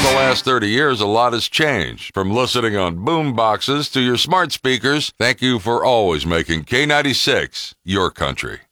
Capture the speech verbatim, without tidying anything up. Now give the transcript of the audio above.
the last thirty years, a lot has changed. From listening on boom boxes to your smart speakers, thank you for always making K ninety-six your country.